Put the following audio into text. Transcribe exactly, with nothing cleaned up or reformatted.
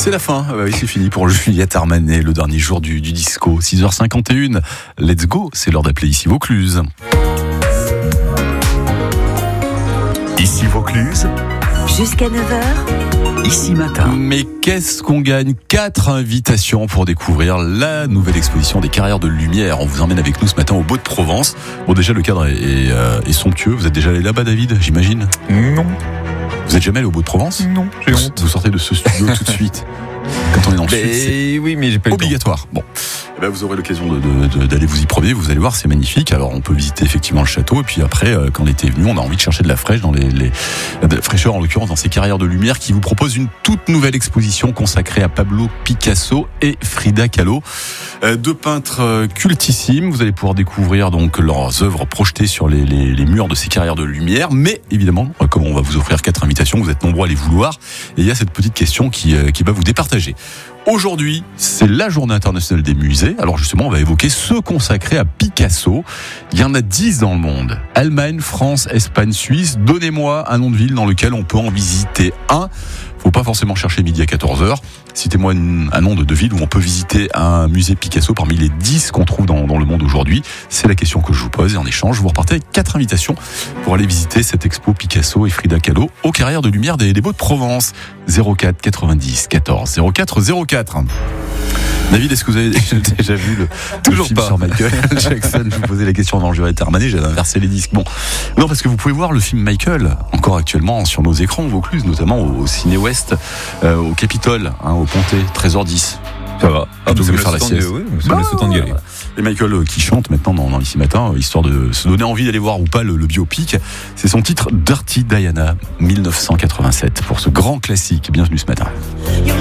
C'est la fin, ah bah oui, c'est fini pour Juliette Armanet, le dernier jour du, du disco. six heures cinquante et une, let's go, c'est l'heure d'appeler ici Vaucluse. Ici Vaucluse, jusqu'à neuf heures, ici matin. Mais qu'est-ce qu'on gagne? Quatre invitations pour découvrir la nouvelle exposition des carrières de lumière. On vous emmène avec nous ce matin au Beau de Provence. Bon, déjà, le cadre est, est, euh, est somptueux. Vous êtes déjà allé là-bas, David, j'imagine? Non. Vous êtes jamais allé au Beau de Provence? Non, j'ai vous, honte. vous sortez de ce studio tout de suite. Quand on est dans le sud, c'est oui, mais j'ai pas eu le temps. obligatoire. Bon, eh ben, vous aurez l'occasion de, de, de, d'aller vous y promener. Vous allez voir, c'est magnifique. Alors, on peut visiter effectivement le château. Et puis après, euh, quand l'été est venu, on a envie de chercher de la fraîche dans les, les de la fraîcheur en l'occurrence dans ces carrières de lumière qui vous proposent une toute nouvelle exposition consacrée à Pablo Picasso et Frida Kahlo, euh, deux peintres euh, cultissimes. Vous allez pouvoir découvrir donc leurs œuvres projetées sur les, les, les murs de ces carrières de lumière. Mais évidemment, euh, comme on va vous offrir quatre invitations, vous êtes nombreux à les vouloir. Et il y a cette petite question qui, euh, qui va vous départager. Aujourd'hui, c'est la journée internationale des musées. Alors justement, on va évoquer ceux consacrés à Picasso. Il y en a dix dans le monde. Allemagne, France, Espagne, Suisse. Donnez-moi un nom de ville dans lequel on peut en visiter un. Faut pas forcément chercher midi à quatorze heures. Citez-moi une, un nom de, de ville où on peut visiter un musée Picasso parmi les dix qu'on trouve dans, dans le monde aujourd'hui. C'est la question que je vous pose et en échange, vous repartez avec quatre invitations pour aller visiter cette expo Picasso et Frida Kahlo aux carrières de lumière des, des Beaux de Provence. zéro quatre quatre-vingt-dix quatorze zéro quatre zéro quatre. David, est-ce que vous avez déjà vu le, Toujours le film pas. sur Michael Jackson? Je vous posais la question dans Juliette Armanet, j'avais inversé les disques. Bon, non, parce que vous pouvez voir le film Michael encore actuellement sur nos écrans, au Vaucluse, notamment au, au Ciné Ouest, euh, au Capitole, hein, au Pontet, Trésor dix. Ça va. Ah, vous ça voulez me faire la laisse le temps sieste? de- oui, ça me laisse le temps d'y aller. Et Michael euh, qui chante maintenant dans, dans Ici Matin, euh, histoire de se donner envie d'aller voir ou pas le, le biopic. C'est son titre Dirty Diana, mille neuf cent quatre-vingt-sept, pour ce grand classique. Bienvenue ce matin.